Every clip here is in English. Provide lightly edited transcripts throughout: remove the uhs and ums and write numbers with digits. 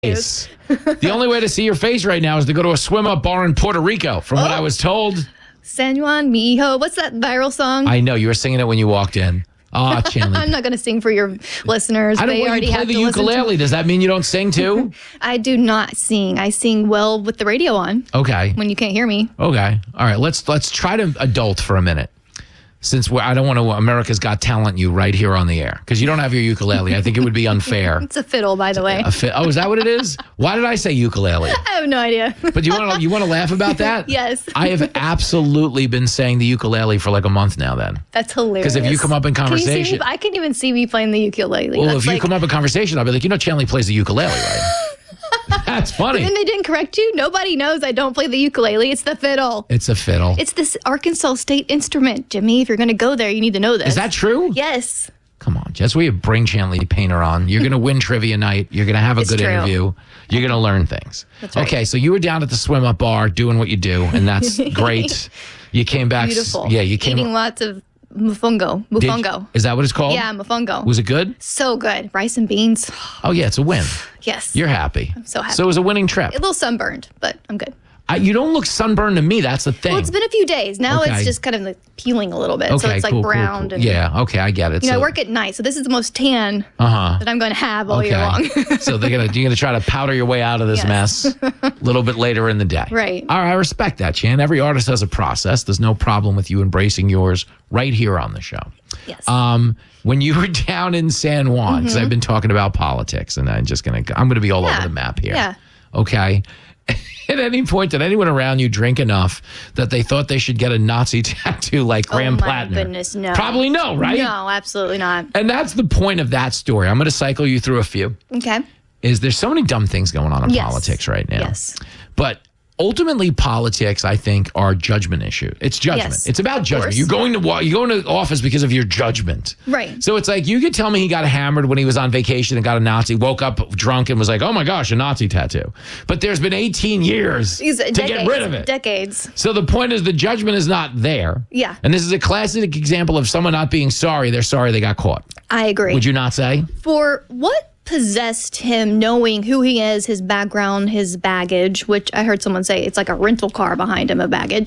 face. The only way to see your face right now is to go to a swim-up bar in Puerto Rico, from what I was told. San Juan, mi hijo. What's that viral song? I know. You were singing it when you walked in. Oh, Chandler. I'm not going to sing for your listeners. I don't They want already you to play have the to listen to ukulele. Does that mean you don't sing too? I do not sing. I sing well with the radio on Okay. when you can't hear me. Okay. All right. Let's try to adult for a minute. Since I don't want to America's Got Talent you right here on the air because you don't have your ukulele. I think it would be unfair. It's a fiddle, by the way. Oh, is that what it is? Why did I say ukulele? I have no idea. But you want to laugh about that? Yes. I have absolutely been saying the ukulele for like a month now. Then That's hilarious. because if you come up in Can you see conversation, me? I can even see me playing the ukulele. well, That's if you come up in conversation, I'll be like, Chandler plays the ukulele, right? That's funny. And they didn't correct you. Nobody knows I don't play the ukulele. It's the fiddle. It's a fiddle. It's this Arkansas State instrument, Jimmy. If you're going to go there, you need to know this. Is that true? Yes. Come on, that's where you bring Chandler Painter on. You're going to win trivia night. You're going to have a good true. interview. You're going to learn things. That's right. Okay, so you were down at the swim up bar doing what you do, and that's great. You came back. Beautiful. Yeah, you came. Eating lots of mofongo. Did- Mofongo. Is that what it's called? Yeah, mofongo. Was it good? So good. Rice and beans. Oh yeah, it's a win. Yes. You're happy. I'm so happy. So it was a winning trip. A little sunburned, but I'm good. You don't look sunburned to me. That's the thing. Well, it's been a few days. Now Okay. it's just kind of like peeling a little bit. so it's like cool, browned. cool. And, Yeah. Okay, I get it. You know, I work at night, so this is the most tan that I'm going to have all year long. So you're gonna try to powder your way out of this mess a little bit later in the day. Right. All right, I respect that, Chan. Every artist has a process. There's no problem with you embracing yours right here on the show. Yes. When you were down in San Juan, because I've been talking about politics, and I'm gonna be all over the map here. Yeah. Okay. At any point, did anyone around you drink enough that they thought they should get a Nazi tattoo like Graham my Plattner? goodness, no. Probably no, right? No, absolutely not. And that's the point of that story. I'm going to cycle you through a few. Okay. There's so many dumb things going on in politics right now. Yes. But ultimately, politics, I think, are judgment issue. It's judgment. Yes, It's about of judgment. course. You're going to office because of your judgment. Right. So it's like you could tell me he got hammered when he was on vacation and got a Nazi, woke up drunk and was like, oh my gosh, a Nazi tattoo. But there's been 18 years to get rid of it. Decades. So the point is the judgment is not there. Yeah. And this is a classic example of someone not being sorry. They're sorry they got caught. I agree. Would you not say? For what possessed him knowing who he is, his background, his baggage, which I heard someone say it's like a rental car behind him of baggage,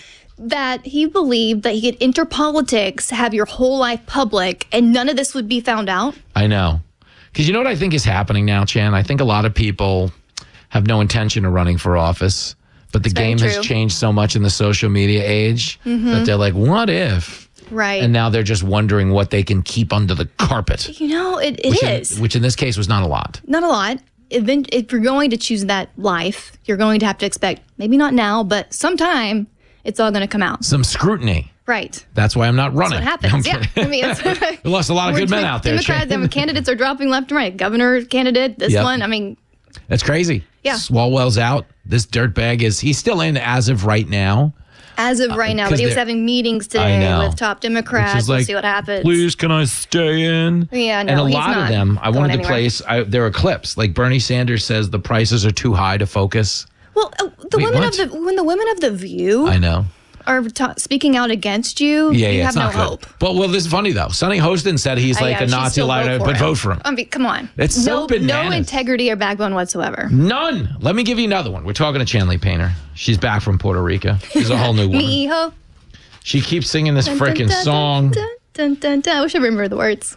that he believed that he could enter politics, have your whole life public, and none of this would be found out? I know. Because you know what I think is happening now, Chan? I think a lot of people have no intention of running for office, but the game very has true. changed so much in the social media age that they're like, what if? Right. And now they're just wondering what they can keep under the carpet. You know, it which is. Which in this case was not a lot. Not a lot. If you're going to choose that life, you're going to have to expect, maybe not now, but sometime, it's all going to come out. Some scrutiny. Right. That's why I'm not running. That's what happens. No, I'm Yeah. kidding. I mean, it's, We lost a lot of good men out there. Democrats, Shane. candidates are dropping left and right. Governor candidate, this Yep. one. I mean, That's crazy. Yeah. Swalwell's out. This dirtbag he's still in as of right now. as of right now, 'cause but he was they're- having meetings I today know. with top Which Democrats. is We'll like, see what happens. please, can I stay in? Yeah, no, and a he's lot of not them, I wanted going to place, there are clips. Like Bernie Sanders says the prices are too high to focus. Well, Wait, what? when the women of the View I know. are speaking out against you, Yeah, you yeah, have it's no not good. hope. Well, this is funny though. Sonny Hostin said he's like Yeah, a she'd Nazi still liar, but vote for him. I mean, come on. It's so no bananas. integrity or backbone whatsoever. None. Let me give you another one. We're talking to Chandler Painter. She's back from Puerto Rico. She's a whole new woman. Me ho. She keeps singing this Dun, freaking dun, dun, song. Dun, dun, dun, dun. I wish I remember the words.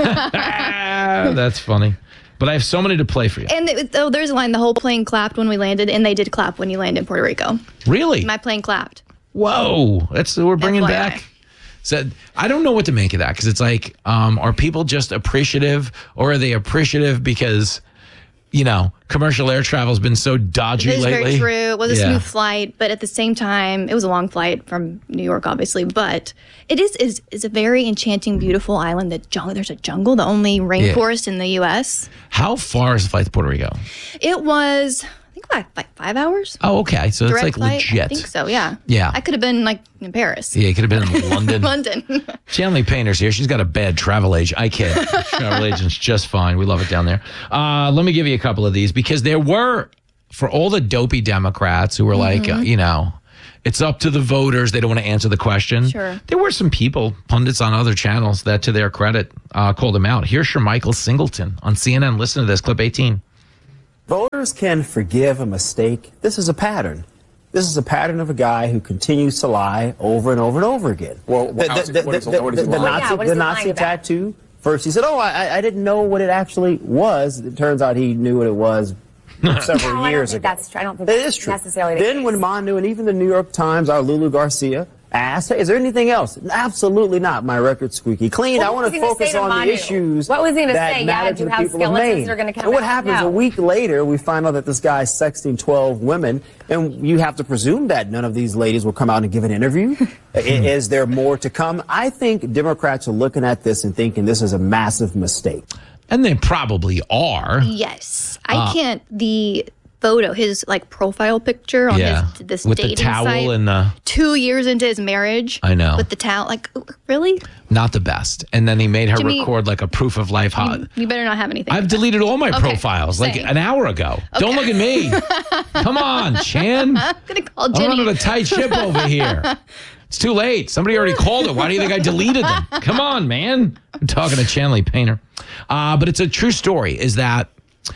That's funny. But I have so many to play for you. And there's a line: the whole plane clapped when we landed, and they did clap when you landed in Puerto Rico. Really? My plane clapped. Whoa. We're bringing FYI. back. So I don't know what to make of that because it's like, are people just appreciative or are they appreciative because, commercial air travel has been so dodgy It is lately? very true. It was a Yeah. smooth flight, but at the same time, it was a long flight from New York, obviously. But it is a very enchanting, beautiful island. There's a jungle, the only rainforest in the U.S. How far is the flight to Puerto Rico? It was, I think, like 5 hours. Oh, okay. So it's Direct like flight. legit. I think so. Yeah. Yeah. I could have been like in Paris. Yeah, it could have been in London. London. Chandler Painter's here. She's got a bad travel agent. I kid. Travel agent's just fine. We love it down there. Let me give you a couple of these because there were, for all the dopey Democrats who were like, it's up to the voters. They don't want to answer the question. Sure. There were some people, pundits on other channels that, to their credit, called him out. Here's Shermichael Singleton on CNN. Listen to this, clip 18. Voters can forgive a mistake. This is a pattern. This is a pattern of a guy who continues to lie over and over and over again. Well, the Nazi tattoo. First, he said, "Oh, I didn't know what it actually was." It turns out he knew what it was several years ago. That's true. I don't think it that's is true. necessarily the Then case. when Manu and even the New York Times, our Lulu Garcia, asked, "Hey, is there anything else?" Absolutely not. My record's squeaky clean. What I want was to he gonna focus say to on the Manu? issues What was he gonna that say? matter Yeah, to do the have people of skeletons Maine. that are gonna come And what out? happens No. a week later, we find out that this guy is sexting 12 women, and you have to presume that none of these ladies will come out and give an interview. Is there more to come? I think Democrats are looking at this and thinking this is a massive mistake. And they probably are. Yes. I can't. The photo, his like profile picture on his this with dating the towel site, and the 2 years into his marriage. I know. With the towel. Like, really? not the best. And then he made her Jimmy, record like a proof of life. You better not have anything. I've deleted all my Okay, profiles like same. an hour ago. Don't look at me. Come on, Chan. I'm going to call I'm Jenny. running a tight ship over here. It's too late. Somebody already called it. Why do you think I deleted them? Come on, man. I'm talking to Chanley Painter. But it's a true story, is that,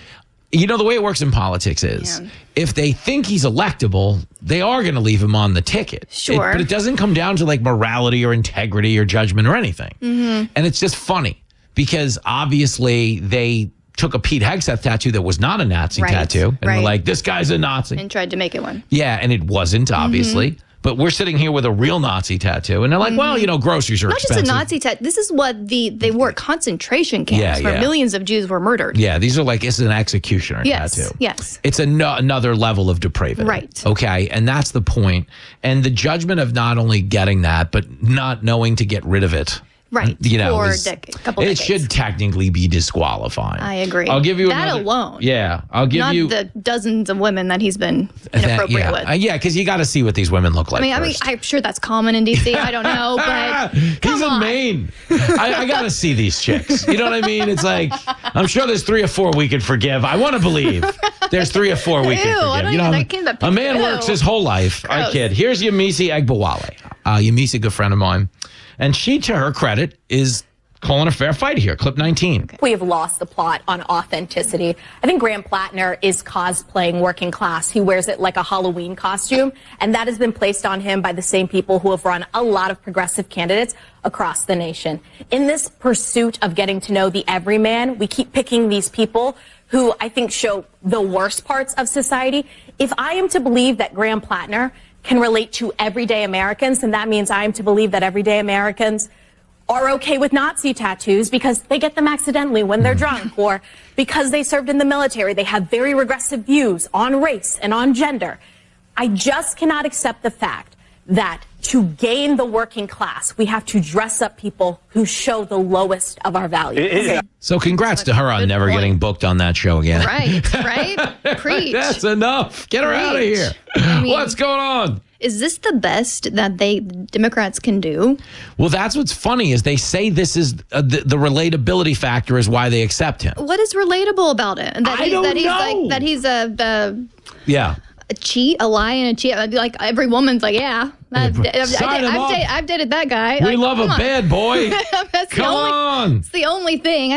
you know, the way it works in politics is if they think he's electable, they are going to leave him on the ticket. Sure. But it doesn't come down to like morality or integrity or judgment or anything. Mm-hmm. And it's just funny because obviously they took a Pete Hegseth tattoo that was not a Nazi tattoo. And they're like, this guy's a Nazi. And tried to make it one. Yeah, and it wasn't, obviously. But we're sitting here with a real Nazi tattoo. And they're like, well, you know, groceries are Not expensive. just a Nazi tattoo. This is what they were at concentration camps where millions of Jews were murdered. Yeah, these are like, it's an executioner tattoo. Yes. It's another level of depravity. Right. Okay, and that's the point. And the judgment of not only getting that, but not knowing to get rid of it. Right. You know, for is- a couple it decades. should technically be disqualifying. I agree. I'll give you that another, alone. Yeah, I'll give Not you the dozens of women that he's been inappropriate with. Yeah, because you got to see what these women look like. I mean, first. I'm sure that's common in DC. I don't know, but He's come in on. Maine. I got to see these chicks. You know what I mean? It's like, I'm sure there's 3 or 4 we could forgive. I want to believe there's 3 or 4 we Ew, can I forgive. don't You know, even- I can't- a man ew. works his whole life. I Gross. kid. Here's Yemisi Egbawale. Yemisi, good friend of mine. And she, to her credit, is calling a fair fight here. Clip 19. We have lost the plot on authenticity. I think Graham Plattner is cosplaying working class. He wears it like a Halloween costume, and that has been placed on him by the same people who have run a lot of progressive candidates across the nation. In this pursuit of getting to know the everyman, we keep picking these people who I think show the worst parts of society. If I am to believe that Graham Plattner can relate to everyday Americans, then that means I am to believe that everyday Americans are okay with Nazi tattoos because they get them accidentally when they're drunk, or because they served in the military. They have very regressive views on race and on gender. I just cannot accept the fact that to gain the working class, we have to dress up people who show the lowest of our values. So congrats to her on good never point. getting booked on that show again. Right? Preach. That's enough. Get her out of Preach. here. I mean- What's going on? Is this the best that Democrats can do? Well, that's what's funny is they say this is the relatability factor is why they accept him. What is relatable about it? And that I he's, don't that he's know. like that he's a Yeah. cheat, a lie, and a cheat. Like every woman's like, yeah, Sign him up. I've dated that guy. We Like, love a come on. bad boy. That's the Come only, on. It's the only thing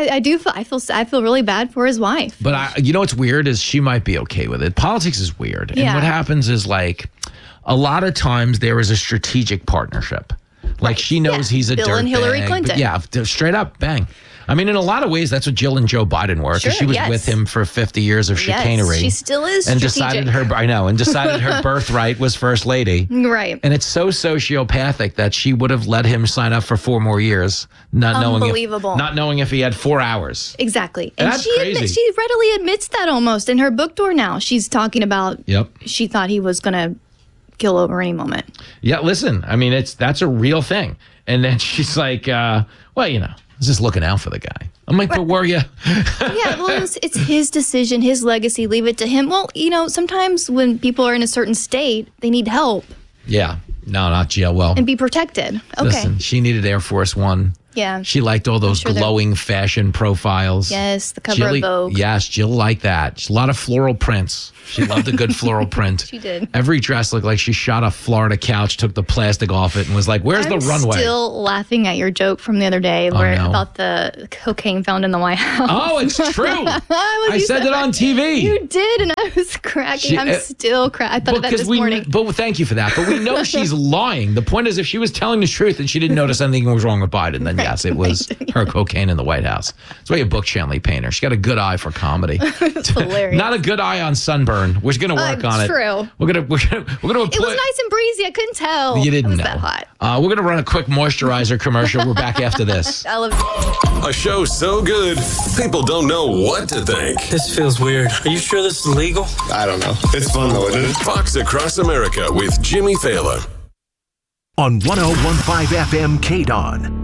I feel really bad for his wife. But you know what's weird is she might be okay with it. Politics is weird. And Yeah. what happens is like a lot of times there is a strategic partnership. Like she knows he's a Bill dirtbag. and Hillary but Clinton. Yeah, straight up, bang. I mean, in a lot of ways, that's what Jill and Joe Biden were. 'Cause Sure, she was yes. with him for 50 years of chicanery. Yes, she still is and strategic. decided her birthright was first lady. Right. And it's so sociopathic that she would have let him sign up for 4 more years, not Unbelievable. knowing if he had 4 hours. Exactly. And That's she crazy. she readily admits that almost in her book tour now. She's talking about Yep. she thought he was going to kill over any moment. Yeah, listen, I mean, that's a real thing. And then she's like, well, you know, I was just looking out for the guy. I'm like, but were you? Yeah, well, it's his decision, his legacy. Leave it to him. Well, you know, sometimes when people are in a certain state, they need help Yeah. No, not Jill. Well, and be protected. Okay. listen, she needed Air Force One. Yeah. She liked all those sure they're- glowing fashion profiles. Yes, the cover of Vogue. Yes, Jill liked that. A lot of floral prints. She loved a good floral print. She did. Every dress looked like she shot a Florida couch, took the plastic off it, and was like, "Where's the runway?" Still laughing at your joke from the other day no. about the cocaine found in the White House. Oh, it's true. I said that on TV. You did, and I was cracking. I'm still cracking. I thought of that this morning. But thank you for that. But we know she's lying. The point is, if she was telling the truth and she didn't notice anything was wrong with Biden, then yes, it was her cocaine in the White House. That's why you booked Shanley Painter. She's got a good eye for comedy. It's hilarious. Not a good eye on sunburn. We're going to work on it. True. We're gonna It was nice and breezy. I couldn't tell. You didn't it was know. that hot. We're going to run a quick moisturizer commercial. We're back after this. I love it. A show so good, people don't know what to think. This feels weird. Are you sure this is legal? I don't know. It's fun though, isn't it? Fox Across America with Jimmy Fallon. On 101.5 FM KDON.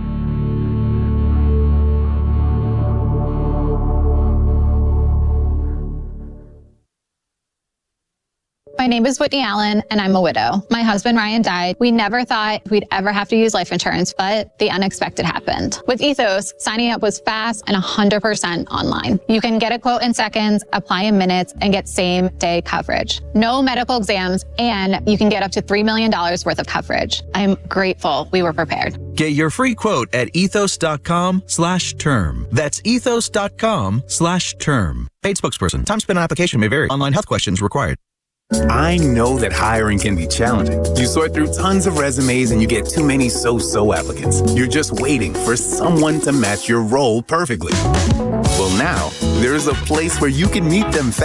My name is Whitney Allen, and I'm a widow. My husband, Ryan, died. We never thought we'd ever have to use life insurance, but the unexpected happened. With Ethos, signing up was fast and 100% online. You can get a quote in seconds, apply in minutes, and get same-day coverage. No medical exams, and you can get up to $3 million worth of coverage. I'm grateful we were prepared. Get your free quote at ethos.com/term. That's ethos.com/term. Paid spokesperson. Time spent on application may vary. Online health questions required. I know that hiring can be challenging. You sort through tons of resumes and you get too many so-so applicants. You're just waiting for someone to match your role perfectly. Well, now, there's a place where you can meet them fast.